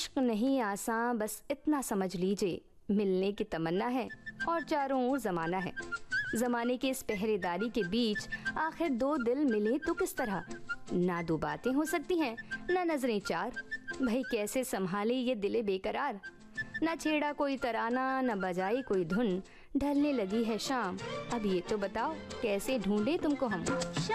इश्क नहीं आसान, बस इतना समझ लीजिए, मिलने की तमन्ना है और चारों ओर जमाना है। जमाने की इस पहरेदारी के बीच आखिर दो दिल मिले तो किस तरह? ना दो बातें हो सकती हैं, ना नजरें चार। भाई कैसे संभाले ये दिले बेकरार? ना छेड़ा कोई तराना, ना बजाई कोई धुन। ढलने लगी है शाम, अब ये तो बताओ कैसे ढूंढे तुमको हम।